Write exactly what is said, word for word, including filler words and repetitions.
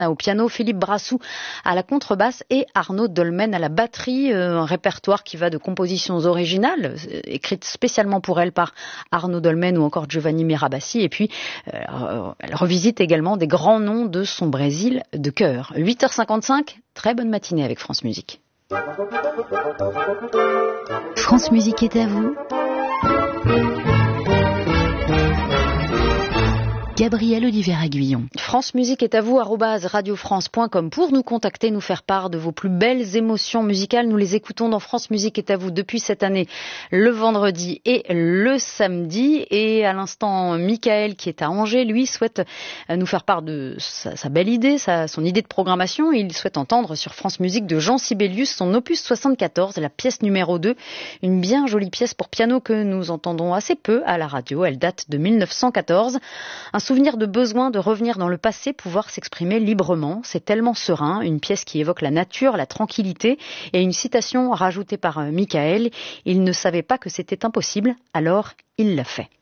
au piano, Philippe Brassou à la contrebasse et Arnaud Dolmen à la batterie. Un répertoire qui va de compositions originales, écrites spécialement pour elle par Arnaud Dolmen ou encore Giovanni Mirabassi. Et puis, euh, elle revisite également des grands noms de son Brésil de cœur. huit heures cinquante-cinq, très bonne matinée avec France Musique. France Musique est à vous. Gabriel Olivier-Aguillon. France Musique est à vous, arobase radiofrance point com pour nous contacter, nous faire part de vos plus belles émotions musicales. Nous les écoutons dans France Musique est à vous depuis cette année, le vendredi et le samedi. Et à l'instant, Michael, qui est à Angers, lui souhaite nous faire part de sa, sa belle idée, sa, son idée de programmation. Il souhaite entendre sur France Musique de Jean Sibelius son opus soixante-quatorze, la pièce numéro deux, une bien jolie pièce pour piano que nous entendons assez peu à la radio. Elle date de mille neuf cent quatorze. Un souvenir de besoin de revenir dans le passé, pouvoir s'exprimer librement. C'est tellement serein, une pièce qui évoque la nature, la tranquillité, et une citation rajoutée par Michael. Il ne savait pas que c'était impossible, alors il l'a fait.